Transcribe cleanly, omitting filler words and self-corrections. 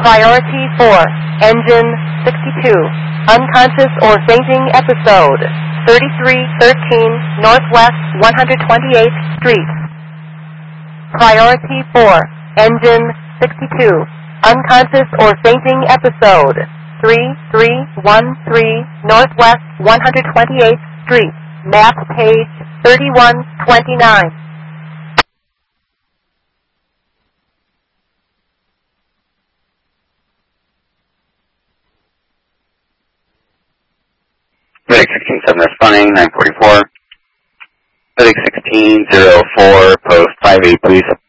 Priority 4, engine 62, unconscious or fainting episode, 3313 Northwest 128th Street. Priority 4, engine 62, unconscious or fainting episode, 3313 Northwest 128th Street, map page 3129. Medic 167 responding, 944. Medic 1604, post 58, please.